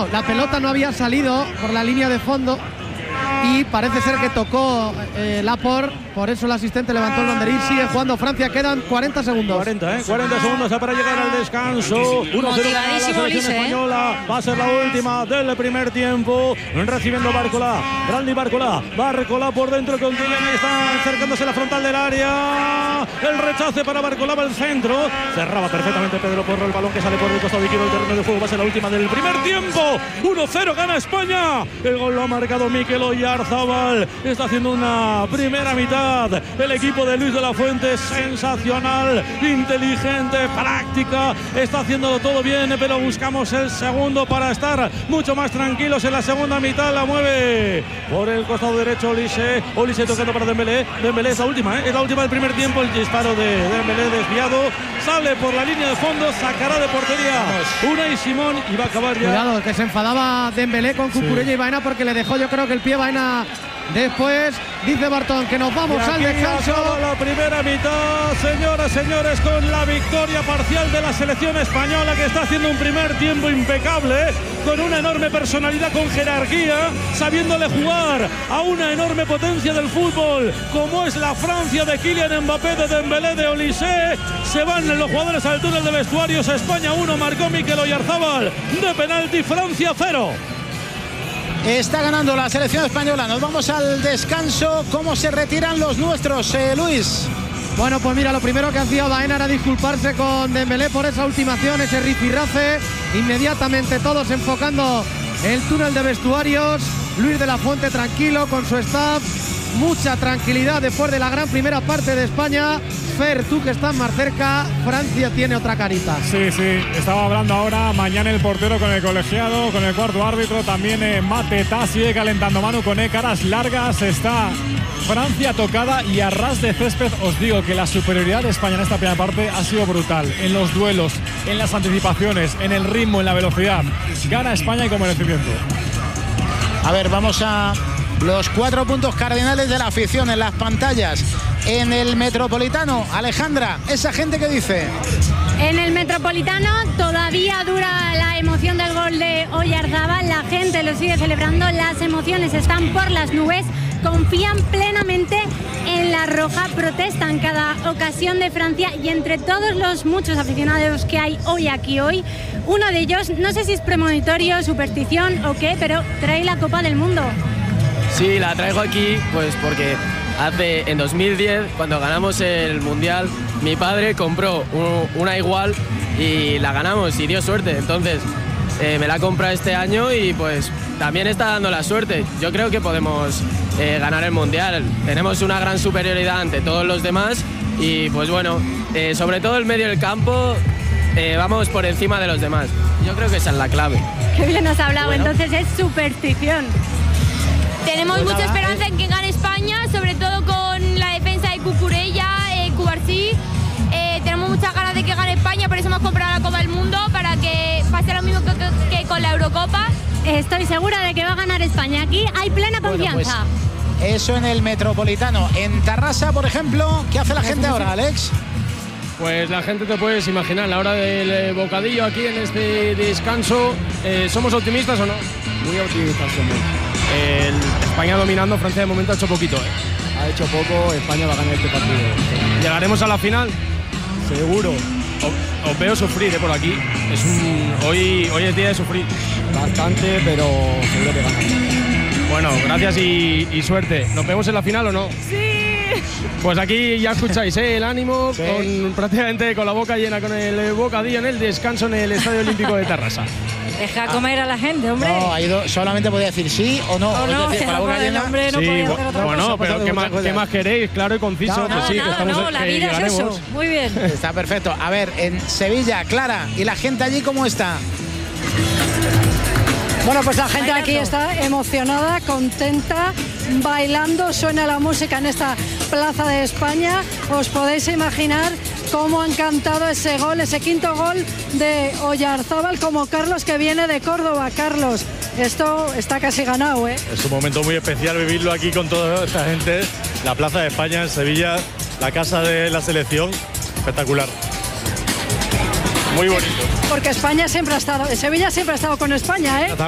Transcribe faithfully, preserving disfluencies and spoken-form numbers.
la pelota no había salido por la línea de fondo y parece ser que tocó eh, Laporte, por eso el asistente levantó el banderín. Sigue jugando Francia, quedan cuarenta segundos. cuarenta, ¿eh? cuarenta segundos para llegar al descanso. uno cero para la selección Lise, española. Va a ser la última del primer tiempo. Recibiendo Barcola, Brandy Barcola, Barcola por dentro con Kylian, está acercándose a la frontal del área. El rechace para Barcola, va al centro. Cerraba perfectamente Pedro Porro, el balón que sale por el costado izquierdo del terreno de juego. Va a ser la última del primer tiempo. uno cero gana España. El gol lo ha marcado Mikel Oyarzabal. Está haciendo una primera mitad el equipo de Luis de la Fuente sensacional, inteligente, práctica. Está haciéndolo todo bien, pero buscamos el segundo para estar mucho más tranquilos en la segunda mitad. La mueve por el costado derecho Olise. Olise tocando para Dembélé. Dembélé es la última, ¿eh? es la última del primer tiempo. El disparo de Dembélé desviado. Sale por la línea de fondo, sacará de portería Unai Simón y va a acabar ya. Cuidado, que se enfadaba Dembélé con Cucurella sí. y Baena porque le dejó, yo creo que el pie Baena. Después dice Bartón que nos vamos al descanso. La primera mitad, señoras, señores, con la victoria parcial de la selección española, que está haciendo un primer tiempo impecable, con una enorme personalidad, con jerarquía, sabiéndole jugar a una enorme potencia del fútbol, como es la Francia de Kylian Mbappé, de Dembélé, de Olise. Se van los jugadores al túnel de vestuarios. España uno, marcó Mikel Oyarzabal de penalti. Francia cero. Está ganando la selección española. Nos vamos al descanso. ¿Cómo se retiran los nuestros, eh, Luis? Bueno, pues mira, lo primero que hacía Baena era disculparse con Dembélé por esa ultimación, ese rifirrafe. Inmediatamente todos enfocando el túnel de vestuarios. Luis de la Fuente tranquilo con su staff. Mucha tranquilidad después de la gran primera parte de España. Fer, tú que estás más cerca, Francia tiene otra carita. Sí, sí, estaba hablando ahora mañana el portero con el colegiado, con el cuarto árbitro, también eh, Mateta sigue calentando mano con eh, caras largas. Está Francia tocada y a ras de césped. Os digo que la superioridad de España en esta primera parte ha sido brutal. En los duelos, en las anticipaciones, en el ritmo, en la velocidad. Gana España y con merecimiento. A ver, vamos a los cuatro puntos cardinales de la afición en las pantallas. En el Metropolitano, Alejandra, ¿esa gente qué dice? En el Metropolitano todavía dura la emoción del gol de Oyarzabal. La gente lo sigue celebrando, las emociones están por las nubes. Confían plenamente en la roja, protestan cada ocasión de Francia, y entre todos los muchos aficionados que hay hoy aquí hoy, uno de ellos, no sé si es premonitorio, superstición o qué, pero trae la Copa del Mundo. Sí, la traigo aquí pues porque hace en dos mil diez, cuando ganamos el Mundial, mi padre compró un, una igual y la ganamos y dio suerte. Entonces eh, me la compra este año y pues también está dando la suerte. Yo creo que podemos eh, ganar el Mundial. Tenemos una gran superioridad ante todos los demás y pues bueno, eh, sobre todo el medio del campo, eh, vamos por encima de los demás. Yo creo que esa es la clave. Qué bien has hablado, bueno. Entonces es superstición. Tenemos Pues mucha nada, esperanza eh. en que gane España, sobre todo con la defensa de Cucurella, eh, Cubarsí. Eh, tenemos muchas ganas de que gane España, por eso hemos comprado la Copa del Mundo, para que pase lo mismo que, que, que con la Eurocopa. Estoy segura de que va a ganar España. Aquí hay plena confianza. Bueno, pues eso en el Metropolitano. En Tarrasa, por ejemplo, ¿qué hace la gente ahora, Alex? Pues la gente, te puedes imaginar, a la hora del bocadillo aquí en este descanso, eh, ¿somos optimistas o no? Muy optimistas somos. El España dominando, Francia de momento ha hecho poquito, ¿eh? Ha hecho poco, España va a ganar este partido. ¿Llegaremos a la final? Seguro. Os, os veo sufrir, ¿eh? Por aquí. Es un, hoy, hoy es día de sufrir. Bastante, pero seguro que ganamos. Bueno, gracias y, y suerte. ¿Nos vemos en la final o no? Sí. Pues aquí ya escucháis, ¿eh? El ánimo, Sí. con, prácticamente con la boca llena, con el bocadillo en el descanso en el Estadio Olímpico de Tarrasa. Deja comer a la gente, hombre. No, ha ido, solamente podía decir sí o no. O no, es decir, con la boca llena. hombre, no sí, podía bu- hacer otra bueno, cosa. pero ¿qué más, ¿qué más queréis? Claro y conciso. No, pues nada, sí, que nada, estamos no, la que vida es llegaremos. eso. Muy bien. Está perfecto. A ver, en Sevilla, Clara, ¿y la gente allí cómo está? Bueno, pues la gente Bailando. aquí está emocionada, contenta, bailando. Suena la música en esta Plaza de España. Os podéis imaginar cómo han cantado ese gol, ese quinto gol de Oyarzabal, como Carlos, que viene de Córdoba. Carlos, esto está casi ganado, ¿eh? Es un momento muy especial vivirlo aquí con toda esta gente. La Plaza de España en Sevilla, la casa de la selección, espectacular. Muy bonito. Porque España siempre ha estado, Sevilla siempre ha estado con España, ¿eh?